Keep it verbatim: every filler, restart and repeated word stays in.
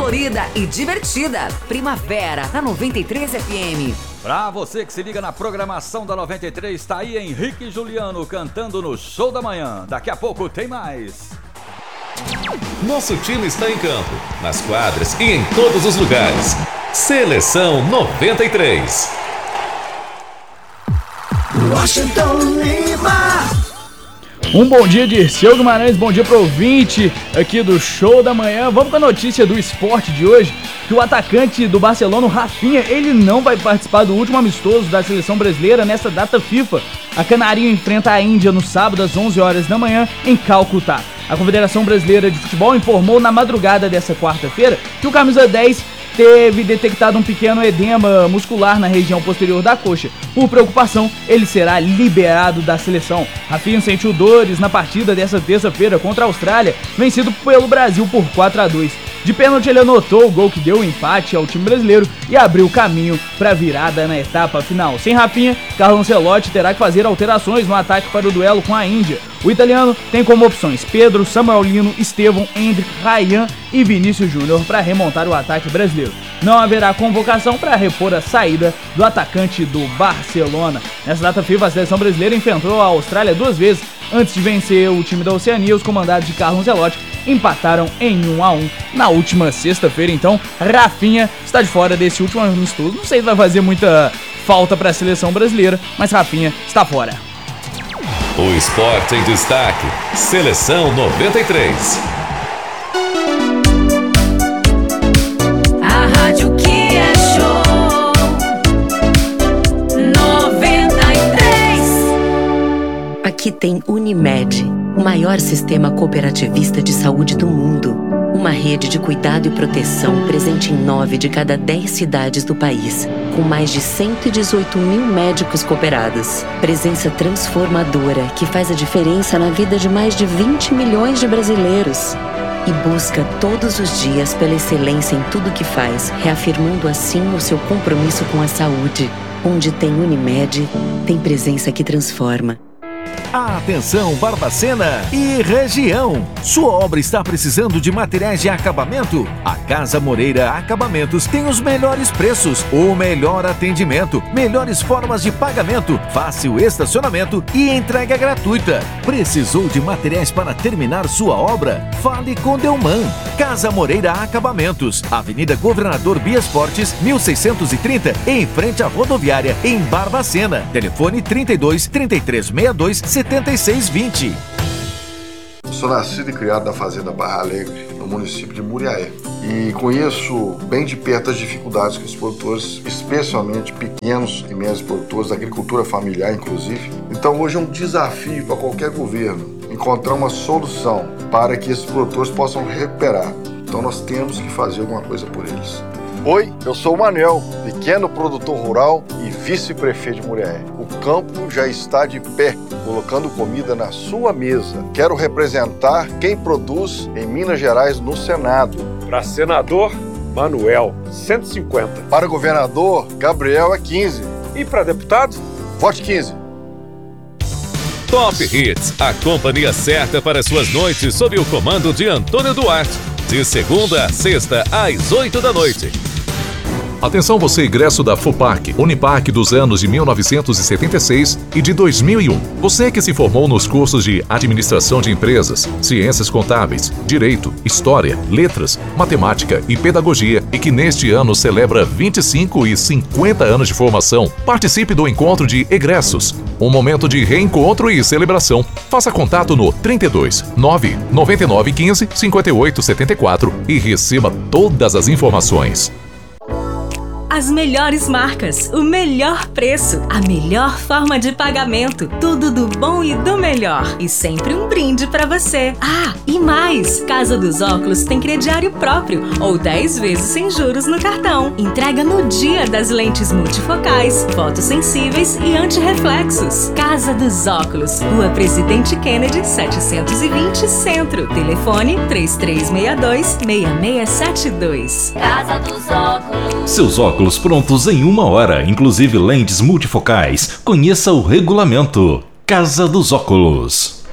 colorida e divertida. Primavera, na noventa e três F M. Pra você que se liga na programação da noventa e três, tá aí Henrique e Juliano cantando no Show da Manhã. Daqui a pouco tem mais. Nosso time está em campo, nas quadras e em todos os lugares. Seleção noventa e três. Washington Lima. Um bom dia, Dirceu Guimarães, bom dia pro ouvinte aqui do Show da Manhã. Vamos com a notícia do esporte de hoje, que o atacante do Barcelona, o Rafinha, ele não vai participar do último amistoso da seleção brasileira nessa data FIFA. A Canarinho enfrenta a Índia no sábado às onze horas da manhã em Calcutá. A Confederação Brasileira de Futebol informou na madrugada dessa quarta-feira que o camisa dez teve detectado um pequeno edema muscular na região posterior da coxa. Por preocupação, ele será liberado da seleção. Rafinha sentiu dores na partida dessa terça-feira contra a Austrália, vencido pelo Brasil por quatro a dois. De pênalti, ele anotou o gol que deu o empate ao time brasileiro e abriu caminho para a virada na etapa final. Sem Rafinha, Carlo Ancelotti terá que fazer alterações no ataque para o duelo com a Índia. O italiano tem como opções Pedro, Samuel Lino, Estevão, Endrick, Ryan e Vinícius Júnior para remontar o ataque brasileiro. Não haverá convocação para repor a saída do atacante do Barcelona. Nessa data FIFA, a seleção brasileira enfrentou a Austrália duas vezes. Antes de vencer o time da Oceania, os comandados de Carlo Ancelotti empataram em um a um na última sexta-feira. Então, Rafinha está de fora desse último amistoso. Não sei se vai fazer muita falta para a seleção brasileira, mas Rafinha está fora. O esporte em destaque. Seleção noventa e três. A rádio que é show. noventa e três. Aqui tem Unimed, o maior sistema cooperativista de saúde do mundo. Uma rede de cuidado e proteção presente em nove de cada dez cidades do país, com mais de cento e dezoito mil médicos cooperados. Presença transformadora que faz a diferença na vida de mais de vinte milhões de brasileiros. E busca todos os dias pela excelência em tudo que faz, reafirmando assim o seu compromisso com a saúde. Onde tem Unimed, tem presença que transforma. Atenção, Barbacena e região! Sua obra está precisando de materiais de acabamento? A Casa Moreira Acabamentos tem os melhores preços, o melhor atendimento, melhores formas de pagamento, fácil estacionamento e entrega gratuita. Precisou de materiais para terminar sua obra? Fale com Delman. Casa Moreira Acabamentos, Avenida Governador Bias Fortes, mil seiscentos e trinta, em frente à rodoviária, em Barbacena. Telefone trinta e dois, trinta e três, sessenta e dois, setenta e seis vinte. Sou nascido e criado na fazenda Barra Alegre, no município de Muriaé. E conheço bem de perto as dificuldades que os produtores, especialmente pequenos e médios produtores, da agricultura familiar inclusive. Então hoje é um desafio para qualquer governo encontrar uma solução para que esses produtores possam recuperar. Então nós temos que fazer alguma coisa por eles. Oi, eu sou o Manuel, pequeno produtor rural e vice-prefeito de Muriaé. O campo já está de pé, colocando comida na sua mesa. Quero representar quem produz em Minas Gerais no Senado. Para senador, Manuel, cento e cinquenta. Para governador, Gabriel é quinze. E para deputado, vote quinze. Top Hits, a companhia certa para suas noites sob o comando de Antônio Duarte. De segunda a sexta, às oito da noite. Atenção você, ingresso da FUPAC, Unipac dos anos de mil novecentos e setenta e seis e de dois mil e um. Você que se formou nos cursos de Administração de Empresas, Ciências Contábeis, Direito, História, Letras, Matemática e Pedagogia e que neste ano celebra vinte e cinco e cinquenta anos de formação, participe do encontro de egressos. Um momento de reencontro e celebração. Faça contato no trinta e dois, nove, noventa e nove, quinze, cinquenta e oito, setenta e quatro e receba todas as informações. As melhores marcas, o melhor preço, a melhor forma de pagamento, tudo do bom e do melhor. E sempre um brinde pra você. Ah, e mais! Casa dos Óculos tem crediário próprio ou dez vezes sem juros no cartão. Entrega no dia das lentes multifocais, fotossensíveis e antirreflexos. Casa dos Óculos, Rua Presidente Kennedy, setecentos e vinte, Centro. Telefone três três seis dois, seis seis sete dois. Casa dos Óculos. Seus óculos prontos em uma hora, inclusive lentes multifocais. Conheça o regulamento. Casa dos Óculos.